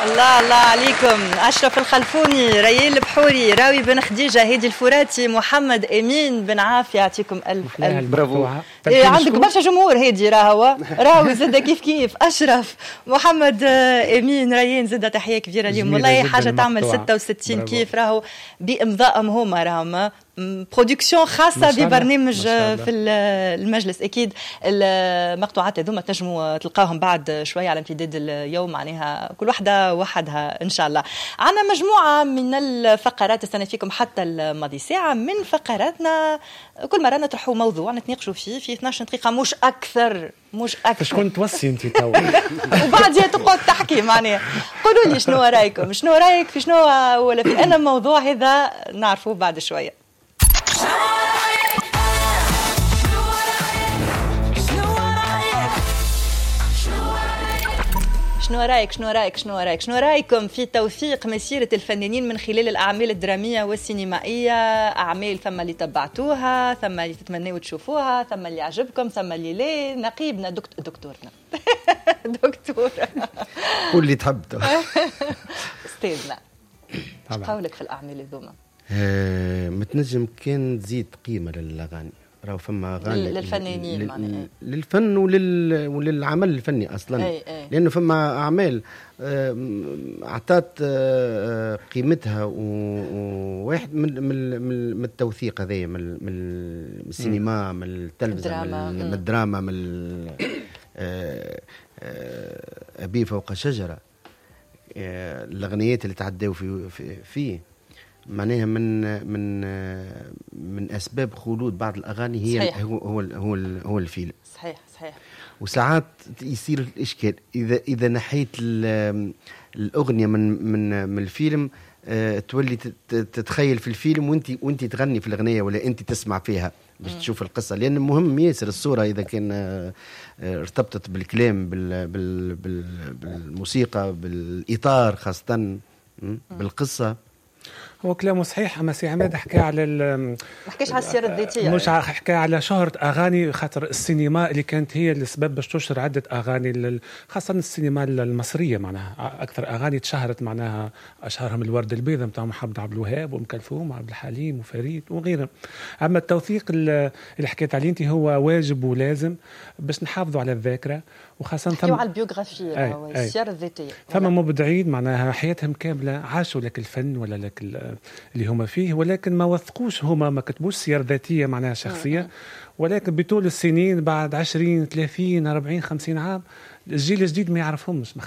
الله الله عليكم. أشرف الخلفوني، ريال البحوري، راوي بن خديجة، هادي الفراتي، محمد أمين بن عافية، يعطيكم ألف ألف برافو. عندك برشا جمهور هادي راوي زادة كيف أشرف محمد أمين ريان زادة تحية كبيرة اليوم والله حاجة تعمل 66 برافو. كيف راهو بإمضائهم هما راهم برودكسيون خاصة ببرنامج في المجلس. أكيد المقطوعات هذوما تنجموا تلقاهم بعد شوية على امتداد اليوم، معناها كل واحدة وحدها إن شاء الله. عنا مجموعة من الفقرات استنى فيكم حتى الماضي ساعة من فقراتنا. كل مرة نطرحوا موضوع نتناقشوا فيه في 12 دقيقة مش أكثر. شكون توصي انت تو وبعدها تقعد تحكي معناها. قولوا لي شنو رايكم، شنو رايك في شنو ولا في أنا الموضوع هذا نعرفوه بعد شوية. شنو رايكم في توثيق مسيرة الفنانين من خلال الأعمال الدرامية والسينمائية؟ أعمال ثم اللي تبعتوها، ثم اللي تتمنوا تشوفوها، ثم اللي عجبكم، ثم اللي لا. نقيبنا دكتورنا دكتور قول اللي تحب استاذنا ايش قولك في الأعمال هذوما؟ متنجم كان تزيد قيمة للأغاني، راهو فما أغاني للفنانين للفن وللعمل الفني أصلا. أي. لأنه فما أعمال أعطت قيمتها وواحد من التوثيق هذا من السينما، من التلفزة، من الدراما، من أبي فوق شجرة، الأغنيات اللي تعدوا فيه معناها من أسباب خلود بعض الأغاني هي صحيح. هو الفيلم. صحيح. وساعات يصير الإشكال إذا نحيت الأغنية من الفيلم، تولي تتخيل في الفيلم وانت تغني في الأغنية ولا انت تسمع فيها باش تشوف القصة، لأن مهم ياسر الصورة إذا كان ارتبطت بالكلام بالموسيقى بالإطار خاصة بالقصة. هو كلامه صحيح، اما سي عماد حكى على ما حكيش على السيره الذاتيه، مش حكى على شهرة اغاني، خاطر السينما اللي كانت هي السبب باش تشهر عده اغاني خاصه السينما المصريه، معناها اكثر اغاني تشهرت معناها اشهرهم الورد البيضاء نتاع محمد عبد الوهاب وام كلثوم وعبد الحليم وفريد وغيرهم. اما التوثيق اللي حكيت عليه انت هو واجب ولازم باش نحافظوا على الذاكره، وخاصه نحكيو على البيوغرافيا والسيره الذاتيه. ثم مبدعين معناها حياتهم كامله عاشوا لك الفن ولا لك اللي هما فيه، ولكن ما وثقوش، هما ما كتبوش سير ذاتيه معناها شخصيه، ولكن بطول السنين بعد 20 30 40 50 عام الجيل الجديد ما يعرفهمش.